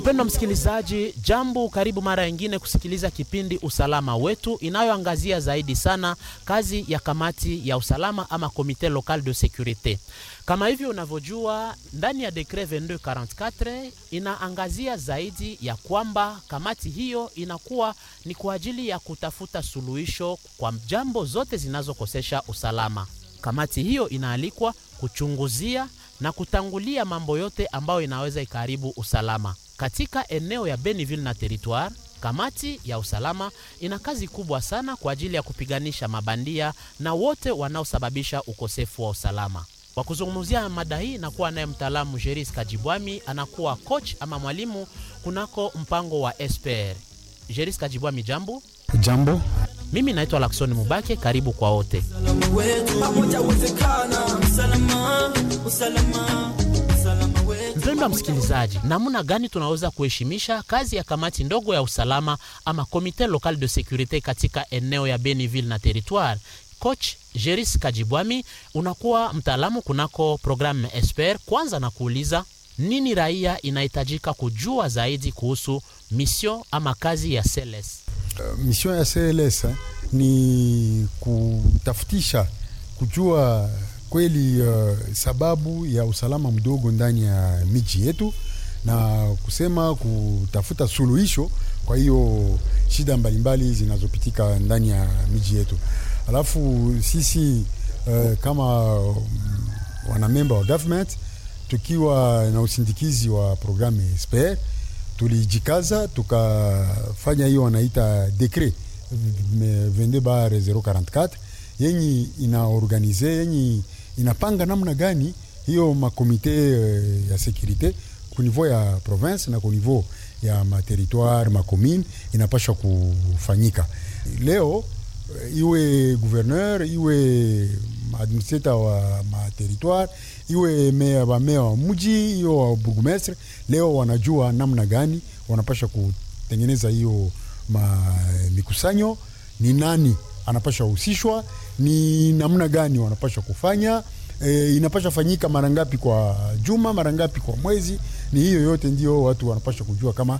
Mpendwa msikilizaji, jambo, karibu mara nyingine kusikiliza kipindi Usalama Wetu inayoangazia zaidi sana kazi ya kamati ya usalama ama Comité Local de Sécurité. Kama hivyo unavyojua, ndani ya Decret 2244 inaangazia zaidi ya kwamba kamati hiyo inakuwa ni kwa ajili ya kutafuta suluhisho kwa jambo zote zinazokosesha usalama. Kamati hiyo inaalikwa kuchunguzia na kutangulia mambo yote ambayo inaweza ikaribu usalama. Katika eneo ya Beniville na territoire, kamati ya usalama ina kazi kubwa sana kwa ajili ya kupiganisha mabandia na wote wanaosababisha ukosefu wa usalama. Kwa kuzungumzia mada hii na kuwa naye mtaalamu Jeris Kajibwami, anakuwa coach ama mwalimu kunako mpango wa SPR. Jeris Kajibwami, jambo. Jambo. Mimi naitwa Lakson Mubake, karibu kwa wote. Mpendwa msikilizaji, namna gani tunaweza kuheshimisha kazi ya kamati ndogo ya usalama ama Comité Local de Sécurité katika eneo ya Beniville na territoire? Coach Jeris Kajibwami, unakuwa mtaalamu kunako programme SPR. Kwanza na kuuliza, nini raia inahitajika kujua zaidi kuhusu mission ama kazi ya CLS? Mission ya CLS ni kutafutisha kujua kweli sababu ya usalama mdogo ndani ya miji yetu na kusema kutafuta suluhisho kwa hiyo shida mbalimbali zinazopitika ndani ya miji yetu. Alafu sisi kama wanamemba wa government tukiwa na usindikizi wa programme SPR tulijikaza tukafanya hiyo wanaita Decret 22/044 yenye inaorganize, yenye inapanga namna gani hiyo makomite ya sécurité ku niveau ya province na ku niveau ya territoire ma commune inapaswa kufanyika. Leo iwe gouverneur, iwe administrateur wa territoire, iwe meya wa mji, iwe wa burgomestre, leo wanajua namna gani wanapaswa kutengeneza hiyo mikusanyo, ni nani anapaswa husishwa, ni namna gani wanapaswa kufanya, inapaswa fanyika mara ngapi kwa juma, mara ngapi kwa mwezi. Ni hiyo yote ndio watu wanapaswa kujua kama